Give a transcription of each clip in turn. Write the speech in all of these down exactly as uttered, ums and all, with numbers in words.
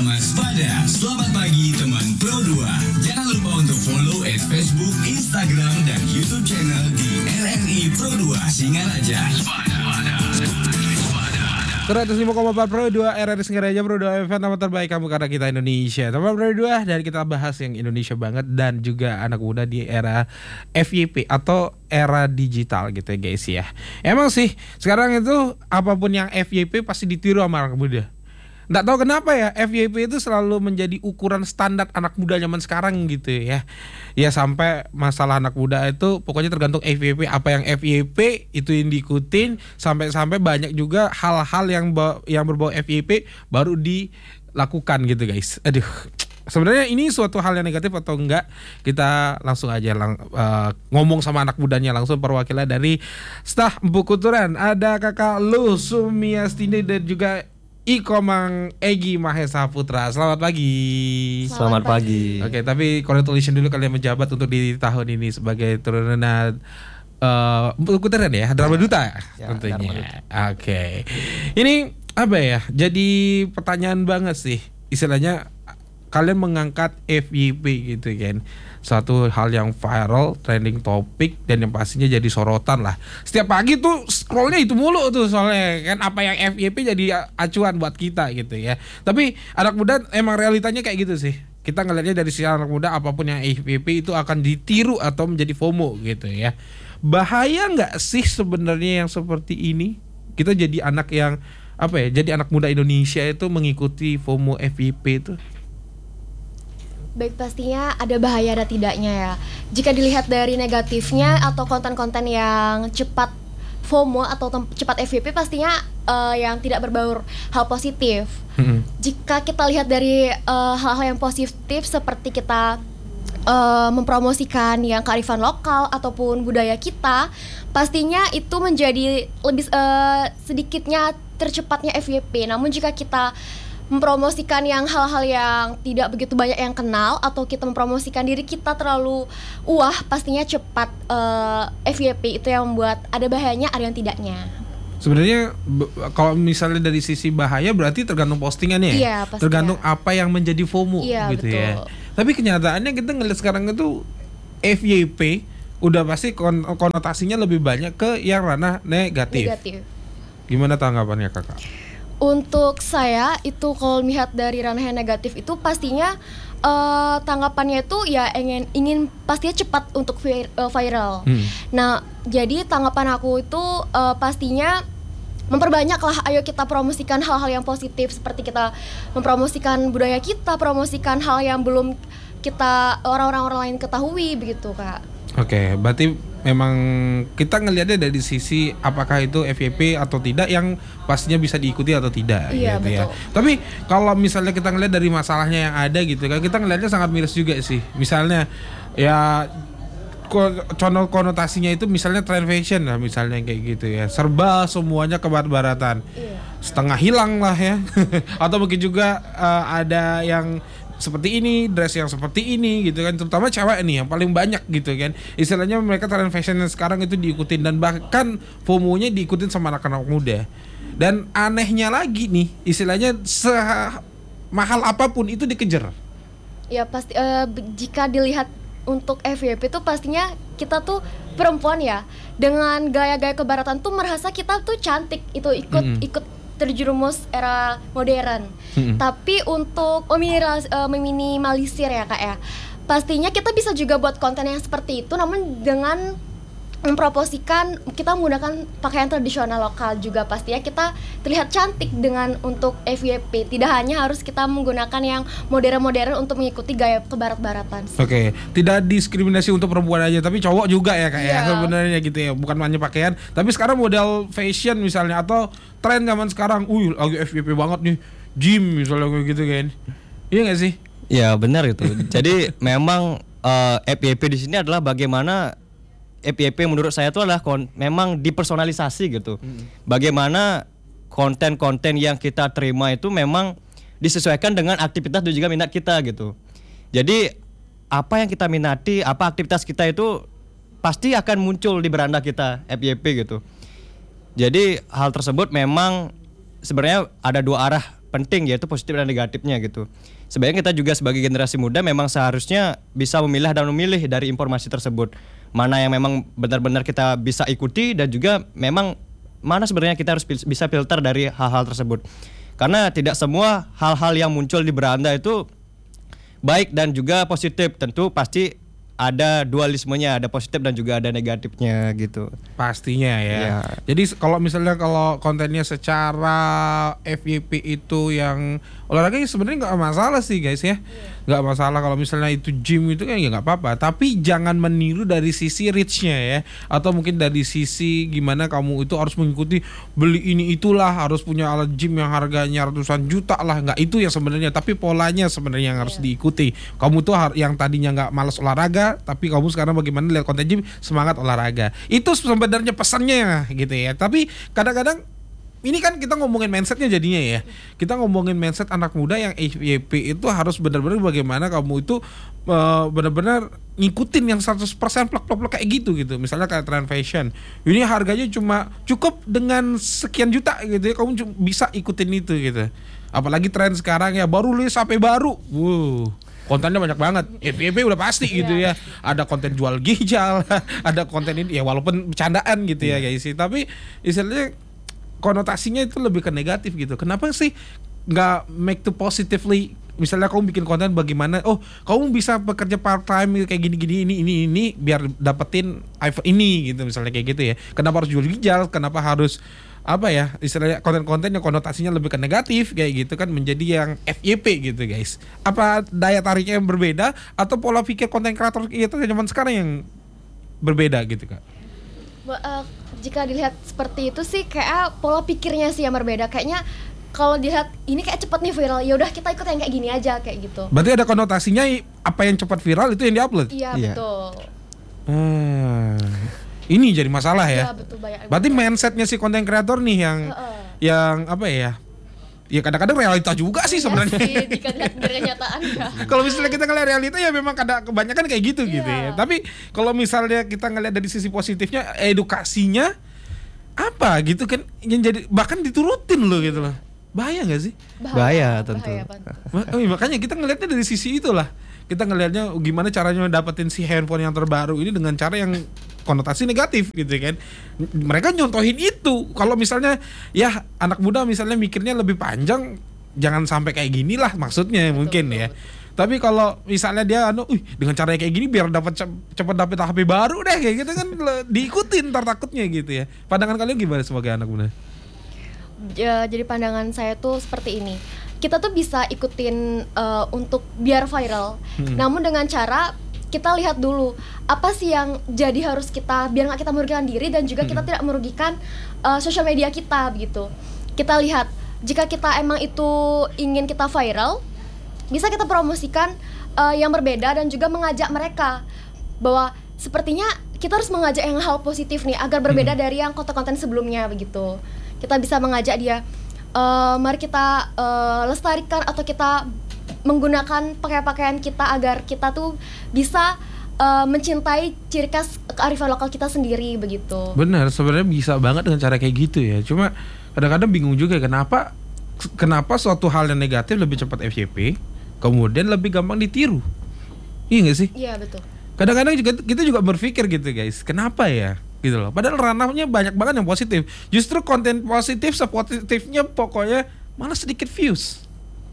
waspada. Selamat pagi teman Pro dua. Jangan lupa untuk follow at Facebook, Instagram, dan YouTube channel di R R I Pro dua Singaraja. seratus lima koma empat Pro dua R R I Singaraja Pro dua F M, nama terbaik kamu karena kita Indonesia. Teman Pro dua, dan kita bahas yang Indonesia banget dan juga anak muda di era F Y P atau era digital gitu ya guys ya. Emang sih sekarang itu apapun yang F Y P pasti ditiru sama anak muda. Nggak tahu kenapa ya, F Y P itu selalu menjadi ukuran standar anak muda zaman sekarang gitu ya. Ya sampai masalah anak muda itu pokoknya tergantung F Y P, apa yang F Y P itu yang diikutin, sampai-sampai banyak juga hal-hal yang yang berbau F Y P baru dilakukan gitu guys. Aduh. Sebenarnya ini suatu hal yang negatif atau enggak? Kita langsung aja lang, uh, ngomong sama anak mudanya langsung, perwakilan dari staf Empu Kulturan. Ada Kakak Lu Sumiastini dan juga Iko Mang Egi Mahesa Putra. Selamat pagi. Selamat pagi. Oke, tapi congratulations dulu kalian menjabat untuk di tahun ini sebagai turunan uh, Empu Kulturan ya, Dharma Duta ya, tentunya. Oke. Ini apa ya? Jadi pertanyaan banget sih. Istilahnya kalian mengangkat F Y P gitu kan, satu hal yang viral, trending topik, dan yang pastinya jadi sorotan lah. Setiap pagi tuh scrollnya itu mulu tuh, soalnya kan apa yang F Y P jadi acuan buat kita gitu ya. Tapi anak muda emang realitanya kayak gitu sih. Kita ngelihatnya dari sisi anak muda, apapun yang F Y P itu akan ditiru atau menjadi FOMO gitu ya. Bahaya nggak sih sebenarnya yang seperti ini? Kita jadi anak yang apa ya? Jadi anak muda Indonesia itu mengikuti FOMO F Y P itu. Baik, pastinya ada bahaya ada tidaknya ya. Jika dilihat dari negatifnya atau konten-konten yang cepat FOMO atau tem- cepat F Y P, pastinya uh, yang tidak berbaur hal positif. Mm-hmm. Jika kita lihat dari uh, hal-hal yang positif seperti kita uh, mempromosikan yang kearifan lokal ataupun budaya kita, pastinya itu menjadi lebih uh, sedikitnya tercepatnya F Y P. Namun jika kita mempromosikan yang hal-hal yang tidak begitu banyak yang kenal, atau kita mempromosikan diri kita terlalu wah, pastinya cepat uh, F Y P itu yang membuat ada bahayanya, ada yang tidaknya. Sebenarnya b- kalau misalnya dari sisi bahaya berarti tergantung postingannya ya. Iya, pastinya. Tergantung apa yang menjadi FOMO iya, gitu betul. ya. Tapi kenyataannya kita ngeliat sekarang itu F Y P udah pasti kon- konotasinya lebih banyak ke yang ranah negatif. Negatif. Gimana tanggapannya Kakak? Untuk saya itu kalau melihat dari ranah yang negatif itu pastinya uh, tanggapannya itu ya ingin ingin pastinya cepat untuk vir, uh, viral. Hmm. Nah, jadi tanggapan aku itu uh, pastinya memperbanyaklah, ayo kita promosikan hal-hal yang positif, seperti kita mempromosikan budaya kita, promosikan hal yang belum kita orang-orang lain ketahui begitu, Kak. Oke, berarti memang kita ngelihatnya dari sisi apakah itu F Y P atau tidak yang pastinya bisa diikuti atau tidak. Iya, gitu betul. Ya. Tapi kalau misalnya kita ngelihat dari masalahnya yang ada gitu kan, kita ngelihatnya sangat miris juga sih. Misalnya ya contoh konotasinya itu misalnya trend fashion lah, misalnya kayak gitu ya, serba semuanya ke barat-baratan. Iya. Setengah hilang lah ya. Atau mungkin juga uh, ada yang seperti ini, dress yang seperti ini gitu kan, terutama cewek nih yang paling banyak gitu kan. Istilahnya mereka trend fashion sekarang itu diikutin, dan bahkan FOMO-nya diikutin sama anak-anak muda. Dan anehnya lagi nih, istilahnya semahal apapun itu dikejar. Ya pasti uh, jika dilihat untuk F Y P itu pastinya kita tuh perempuan ya, dengan gaya-gaya kebaratan tuh merasa kita tuh cantik, itu ikut mm-hmm. ikut terjerumus era modern. Hmm. Tapi untuk meminimalis, uh, meminimalisir ya Kak ya, pastinya kita bisa juga buat konten yang seperti itu, namun dengan mempromosikan kita menggunakan pakaian tradisional lokal juga, pastinya kita terlihat cantik dengan untuk F Y P. Tidak hanya harus kita menggunakan yang modern-modern untuk mengikuti gaya kebarat-baratan. Oke, okay. Tidak diskriminasi untuk perempuan aja, tapi cowok juga ya Kak yeah. ya sebenarnya gitu ya, bukan hanya pakaian. Tapi sekarang model fashion misalnya, atau tren zaman sekarang, uh lagi F Y P banget nih, gym misalnya kayak gitu kan. Iya nggak sih? Ya benar itu. Jadi memang uh, F Y P di sini adalah bagaimana F Y P menurut saya itu adalah kon- memang dipersonalisasi gitu. Hmm. Bagaimana konten-konten yang kita terima itu memang disesuaikan dengan aktivitas dan juga minat kita gitu. Jadi apa yang kita minati, apa aktivitas kita itu pasti akan muncul di beranda kita F Y P gitu. Jadi hal tersebut memang sebenarnya ada dua arah penting, yaitu positif dan negatifnya gitu. Sebenarnya kita juga sebagai generasi muda memang seharusnya bisa memilah dan memilih dari informasi tersebut. Mana yang memang benar-benar kita bisa ikuti dan juga memang mana sebenarnya kita harus pil- bisa filter dari hal-hal tersebut. Karena tidak semua hal-hal yang muncul di beranda itu baik dan juga positif. Tentu pasti ada dualismenya, ada positif dan juga ada negatifnya gitu. Pastinya ya. Ya. Jadi kalau misalnya kalau kontennya secara F Y P itu yang olahraga ya sebenarnya nggak masalah sih guys ya, nggak masalah kalau misalnya itu gym itu kan ya nggak apa-apa. Tapi jangan meniru dari sisi reach-nya ya, atau mungkin dari sisi gimana kamu itu harus mengikuti beli ini itulah, harus punya alat gym yang harganya ratusan juta lah. Nggak itu yang sebenarnya, tapi polanya sebenarnya yang harus diikuti. Kamu tuh har- yang tadinya nggak malas olahraga, tapi kamu sekarang bagaimana lihat konten gym semangat olahraga. Itu sebenarnya pesannya gitu ya. Tapi kadang-kadang ini kan kita ngomongin mindsetnya jadinya ya. Kita ngomongin mindset anak muda yang F Y P itu harus benar-benar bagaimana kamu itu uh, benar-benar ngikutin yang seratus persen plek-plek kayak gitu gitu. Misalnya kayak trend fashion. Ini harganya cuma cukup dengan sekian juta gitu ya. Kamu cuma bisa ikutin itu gitu. Apalagi tren sekarang ya baru rilis H P baru. Wow. Kontennya banyak banget. F Y P udah pasti gitu ya. Ada konten jual ginjal, ada konten ini ya walaupun bercandaan gitu ya guys. Tapi istilahnya konotasinya itu lebih ke negatif gitu. Kenapa sih nggak make to positively? Misalnya kamu bikin konten bagaimana? Oh, kamu bisa bekerja part time kayak gini-gini ini ini ini biar dapetin iPhone ini gitu misalnya kayak gitu ya. Kenapa harus jual ginjal? Kenapa harus apa ya? Istilahnya konten-konten yang konotasinya lebih ke negatif kayak gitu kan menjadi yang F Y P gitu guys. Apa daya tariknya yang berbeda atau pola pikir konten kreator itu zaman sekarang yang berbeda gitu Kak? Ba- uh, jika dilihat seperti itu sih kayak pola pikirnya sih yang berbeda. Kayaknya kalau dilihat ini kayak cepet nih viral, ya udah kita ikut yang kayak gini aja kayak gitu. Berarti ada konotasinya apa yang cepat viral itu yang diupload? Iya, Iya. betul. Hmm. Ini jadi masalah ya. Iya, betul, banyak. Berarti mindsetnya si konten kreator nih yang Heeh. yang apa ya? Ya kadang-kadang realita juga sih sebenarnya. Iya sih, jika dilihat dari kenyataan ya. Kalau misalnya kita ngeliat realita ya memang kadang kebanyakan kayak gitu gitu ya. Iya. Tapi kalau misalnya kita ngeliat dari sisi positifnya, edukasinya apa gitu kan yang jadi bahkan diturutin loh gitu loh. Bahaya nggak sih? Bahaya, tentu. banget. Ma- oh, makanya kita ngelihatnya dari sisi itulah. Kita ngelihatnya gimana caranya dapetin si handphone yang terbaru ini dengan cara yang konotasi negatif gitu kan. Mereka nyontohin itu. Kalau misalnya ya anak muda misalnya mikirnya lebih panjang, jangan sampai kayak gini lah maksudnya Betul, mungkin betul, ya. betul. Tapi kalau misalnya dia anu, "Wih, dengan cara kayak gini biar dapat cep- cepat dapet H P baru deh," kayak gitu kan le- diikutin ntar takutnya gitu ya. Pandangan kalian gimana sebagai anak muda? Ja- jadi pandangan saya tuh seperti ini. Kita tuh bisa ikutin uh, untuk biar viral. Hmm. Namun dengan cara kita lihat dulu apa sih yang jadi harus kita biar nggak kita merugikan diri dan juga kita Hmm. tidak merugikan uh, sosial media kita begitu. Kita lihat jika kita emang itu ingin kita viral, bisa kita promosikan uh, yang berbeda dan juga mengajak mereka bahwa sepertinya kita harus mengajak yang hal positif nih agar berbeda dari yang konten-konten sebelumnya begitu. Kita bisa mengajak dia, uh, mari kita uh, lestarikan atau kita menggunakan pakaian-pakaian kita agar kita tuh bisa uh, mencintai ciri khas kearifan lokal kita sendiri begitu. Benar, sebenarnya bisa banget dengan cara kayak gitu ya. Cuma kadang-kadang bingung juga kenapa kenapa suatu hal yang negatif lebih cepat F Y P, kemudian lebih gampang ditiru. Iya nggak sih? Iya betul. Kadang-kadang juga kita juga berpikir gitu guys, kenapa ya? Gitu loh. Padahal ranahnya banyak banget yang positif. Justru konten positif sepositifnya pokoknya malah sedikit views.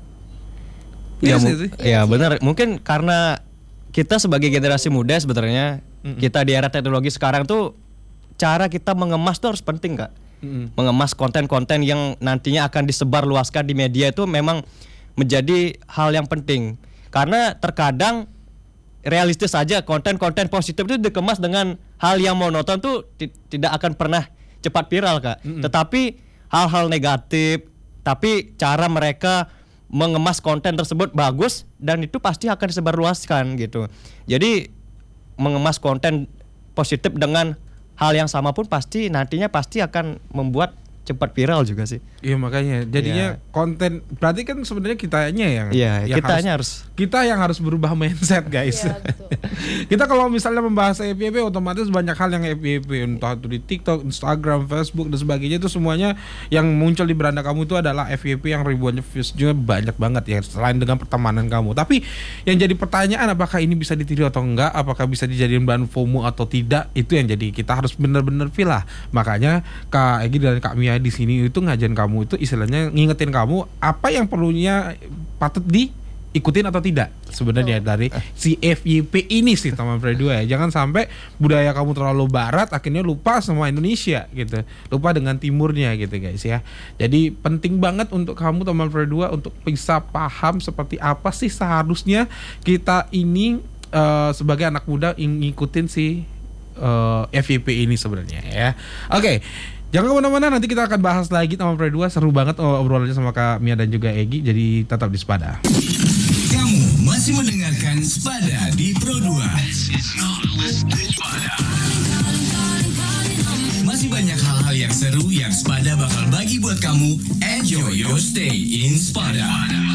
Ya, Iya mu- sih sih? ya benar. Mungkin karena kita sebagai generasi muda sebenarnya kita di era teknologi sekarang tuh cara kita mengemas tuh harus penting Kak. Mm-mm. Mengemas konten-konten yang nantinya akan disebar luaskan di media itu memang menjadi hal yang penting. Karena terkadang realistis saja konten-konten positif itu dikemas dengan hal yang monoton tuh ti- tidak akan pernah cepat viral Kak. Tetapi hal-hal negatif tapi cara mereka mengemas konten tersebut bagus dan itu pasti akan disebarluaskan gitu. Jadi mengemas konten positif dengan hal yang sama pun pasti nantinya pasti akan membuat cepat viral juga sih. Iya makanya jadinya Iya. konten berarti kan sebenarnya kitanya yang Iya, yang kitanya harus- kita yang harus berubah mindset guys. Iya, betul. Kita kalau misalnya membahas F Y P otomatis banyak hal yang F Y P, entah itu di TikTok, Instagram, Facebook dan sebagainya, itu semuanya yang muncul di beranda kamu itu adalah F Y P yang ribuan views juga banyak banget ya, selain dengan pertemanan kamu. Tapi yang jadi pertanyaan apakah ini bisa ditiru atau enggak, apakah bisa dijadikan bahan FOMO atau tidak, itu yang jadi kita harus benar-benar pilih. Makanya Kak Egi dan Kak Mia di sini itu ngajarin kamu itu istilahnya ngingetin kamu apa yang perlunya patut diikutin atau tidak sebenarnya dari si F Y P ini sih teman Pro dua ya. Jangan sampai budaya kamu terlalu barat akhirnya lupa sama Indonesia gitu, lupa dengan timurnya gitu guys ya. Jadi penting banget untuk kamu teman Pro dua untuk bisa paham seperti apa sih seharusnya kita ini uh, sebagai anak muda ngikutin si uh, F Y P ini sebenarnya ya. Oke. Okay. Jangan kemana-mana, nanti kita akan bahas lagi sama Pro dua. Seru banget obrolannya sama Kak Mia dan juga Egi. Jadi tetap di Spada. Kamu masih mendengarkan Spada di Pro dua. Masih banyak hal-hal yang seru yang Spada bakal bagi buat kamu. Enjoy your stay in Spada.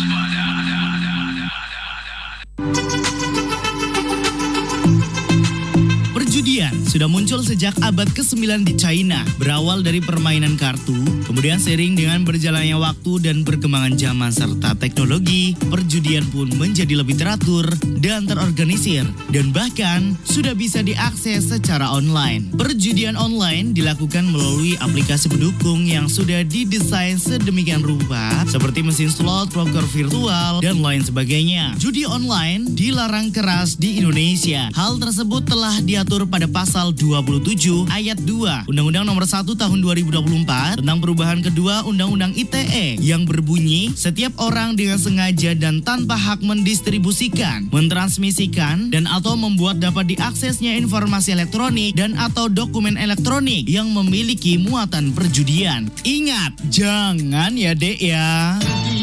Perjudian sudah muncul sejak abad kesembilan di China, berawal dari permainan kartu, kemudian seiring dengan berjalannya waktu dan perkembangan zaman serta teknologi, perjudian pun menjadi lebih teratur dan terorganisir, dan bahkan sudah bisa diakses secara online. Perjudian online dilakukan melalui aplikasi pendukung yang sudah didesain sedemikian rupa, seperti mesin slot, poker virtual, dan lain sebagainya. Judi online dilarang keras di Indonesia. Hal tersebut telah diatur pada pasal dua puluh tujuh ayat dua Undang-Undang Nomor satu Tahun dua ribu dua puluh empat tentang perubahan kedua Undang-Undang I T E yang berbunyi setiap orang dengan sengaja dan tanpa hak mendistribusikan, mentransmisikan dan atau membuat dapat diaksesnya informasi elektronik dan atau dokumen elektronik yang memiliki muatan perjudian. Ingat, jangan ya Dek ya.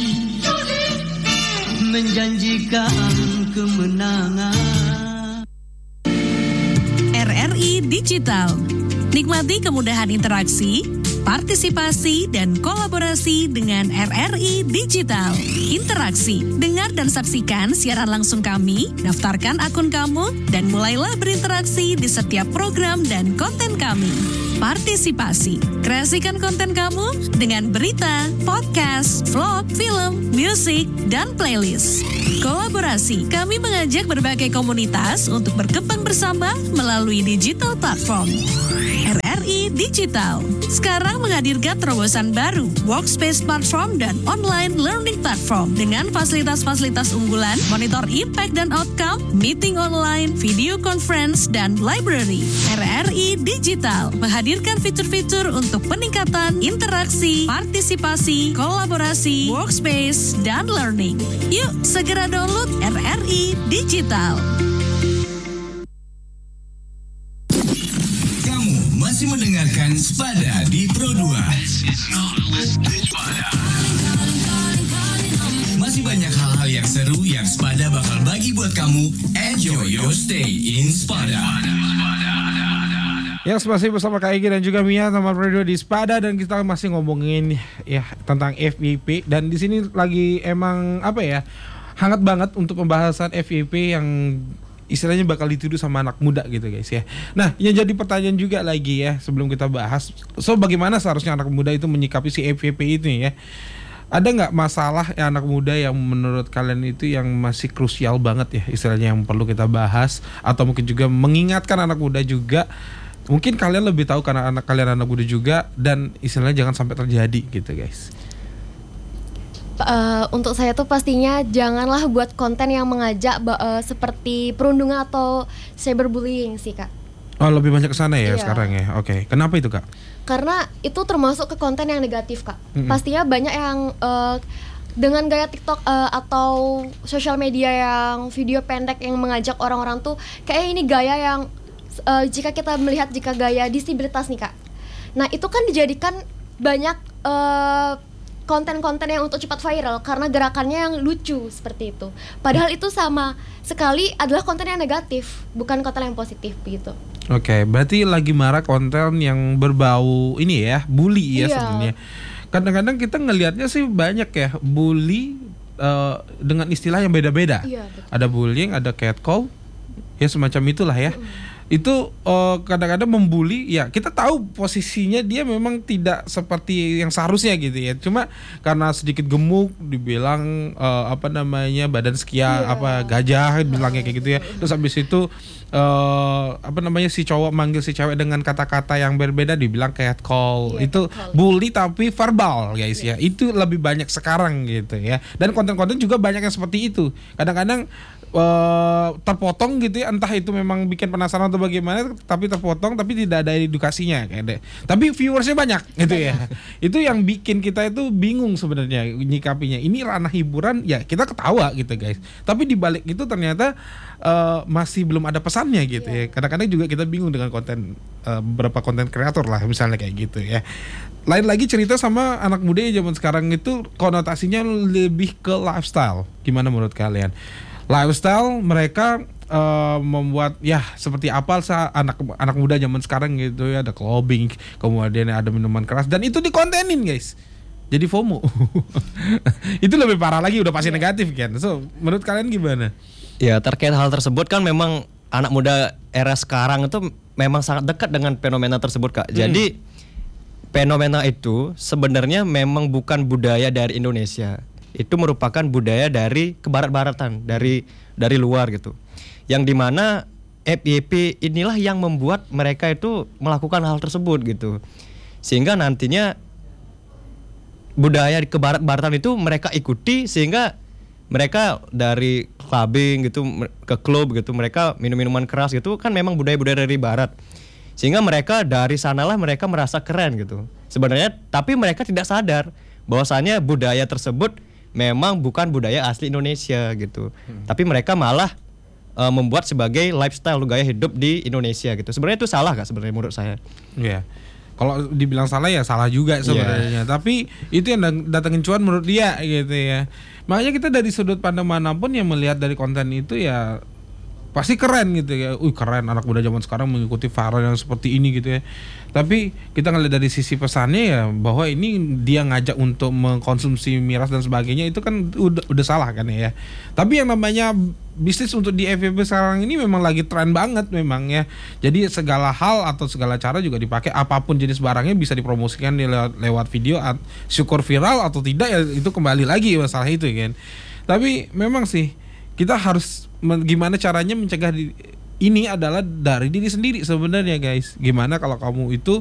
Menjanjikan kemenangan. R R I Digital. Nikmati kemudahan interaksi, partisipasi, dan kolaborasi dengan R R I Digital. Interaksi, dengar dan saksikan siaran langsung kami, daftarkan akun kamu, dan mulailah berinteraksi di setiap program dan konten kami. Partisipasi, kreasikan konten kamu dengan berita, podcast, vlog, film, musik, dan playlist. Kolaborasi, kami mengajak berbagai komunitas untuk berkembang bersama melalui digital platform. R R I Digital sekarang menghadirkan terobosan baru, workspace platform dan online learning platform dengan fasilitas-fasilitas unggulan, monitor impact dan outcome, meeting online, video conference, dan library. R R I Digital menghadirkan fitur-fitur untuk peningkatan interaksi, partisipasi, kolaborasi, workspace, dan learning. Yuk segera download R R I Digital. Masih mendengarkan Spada di Pro dua. Masih banyak hal-hal yang seru yang Spada bakal bagi buat kamu. Enjoy your stay in Spada. Yang masih bersama Kak Egi dan juga Mia sama Pro dua di Spada, dan kita masih ngomongin ya tentang F Y P, dan di sini lagi emang apa ya, hangat banget untuk pembahasan F Y P yang istilahnya bakal dituduh sama anak muda gitu guys ya. Nah, yang jadi pertanyaan juga lagi ya sebelum kita bahas, so bagaimana seharusnya anak muda itu menyikapi si F Y P ini ya? Ada nggak masalah ya anak muda yang menurut kalian itu yang masih krusial banget ya istilahnya yang perlu kita bahas, atau mungkin juga mengingatkan anak muda juga? Mungkin kalian lebih tahu karena anak kalian anak muda juga, dan istilahnya jangan sampai terjadi gitu guys. Uh, untuk saya tuh pastinya janganlah buat konten yang mengajak uh, seperti perundungan atau cyberbullying sih Kak. Oh, lebih banyak kesana ya Iya. sekarang ya. Oke, kenapa itu Kak? Karena itu termasuk ke konten yang negatif Kak. Mm-mm. Pastinya banyak yang uh, dengan gaya TikTok uh, atau sosial media yang video pendek yang mengajak orang-orang tuh kayak ini gaya yang uh, jika kita melihat jika gaya disabilitas nih Kak. Nah itu kan dijadikan banyak uh, konten-konten yang untuk cepat viral karena gerakannya yang lucu seperti itu. Padahal itu sama sekali adalah konten yang negatif, bukan konten yang positif gitu. Oke, berarti lagi marak konten yang berbau ini ya, bully ya Iya. sebenarnya. Kadang-kadang kita ngelihatnya sih banyak ya bully eh, dengan istilah yang beda-beda. Iya, betul. Ada bullying, ada catcall, ya semacam itulah ya. Itu eh, kadang-kadang membuli, ya kita tahu posisinya dia memang tidak seperti yang seharusnya gitu ya. Cuma karena sedikit gemuk dibilang eh, apa namanya badan sekian Iya. apa gajah bilangnya kayak gitu ya. Terus habis itu eh apa namanya si cowok manggil si cewek dengan kata-kata yang berbeda dibilang catcall. Iya, Itu catcall. bully tapi verbal guys ya. Itu lebih banyak sekarang gitu ya. Dan konten-konten juga banyak yang seperti itu. Kadang-kadang eh, terpotong gitu ya, entah itu memang bikin penasaran atau bagaimana, tapi terpotong tapi tidak ada edukasinya kayak deh. Tapi viewersnya banyak gitu ya. Itu yang bikin kita itu bingung sebenarnya nyikapinya. Ini ranah hiburan ya, kita ketawa gitu guys. Tapi di balik itu ternyata eh, masih belum ada pesannya gitu ya. Kadang-kadang juga kita bingung dengan konten eh, beberapa konten kreator lah misalnya kayak gitu ya. Lain lagi cerita sama anak muda yang zaman sekarang itu konotasinya lebih ke lifestyle. Gimana menurut kalian? Lifestyle mereka eh, membuat ya seperti apa sih anak anak muda zaman sekarang gitu ya, ada clubbing, kemudian ada minuman keras dan itu dikontenin guys. Jadi FOMO. Itu lebih parah lagi, udah pasti negatif kan. So, menurut kalian gimana? Ya terkait hal tersebut kan memang anak muda era sekarang itu memang sangat dekat dengan fenomena tersebut Kak. Jadi fenomena itu sebenarnya memang bukan budaya dari Indonesia. Itu merupakan budaya dari kebarat-baratan, dari dari luar gitu. Yang dimana F Y P inilah yang membuat mereka itu melakukan hal tersebut gitu. Sehingga nantinya budaya di kebarat-baratan itu mereka ikuti sehingga mereka dari clubbing gitu ke klub gitu, mereka minum-minuman keras gitu kan memang budaya-budaya dari barat. Sehingga mereka dari sanalah mereka merasa keren gitu. Sebenarnya tapi mereka tidak sadar bahwasannya budaya tersebut memang bukan budaya asli Indonesia gitu. Hmm. Tapi mereka malah uh, membuat sebagai lifestyle gaya hidup di Indonesia gitu. Sebenarnya itu salah Kak sebenarnya menurut saya. Iya. Kalau dibilang salah ya salah juga sebenarnya. Tapi itu yang datengin cuan menurut dia gitu ya. Makanya kita dari sudut pandang manapun yang melihat dari konten itu ya pasti keren gitu ya. Wih keren anak muda zaman sekarang mengikuti viral yang seperti ini gitu ya. Tapi kita ngelihat dari sisi pesannya ya bahwa ini dia ngajak untuk mengkonsumsi miras dan sebagainya itu kan udah udah salah kan ya. Tapi yang namanya bisnis untuk di F Y P sekarang ini memang lagi tren banget memang ya. Jadi segala hal atau segala cara juga dipakai, apapun jenis barangnya bisa dipromosikan di lewat, lewat video, syukur viral atau tidak ya itu kembali lagi masalah itu kan. Tapi memang sih kita harus gimana caranya mencegah di, ini adalah dari diri sendiri sebenarnya guys. Gimana kalau kamu itu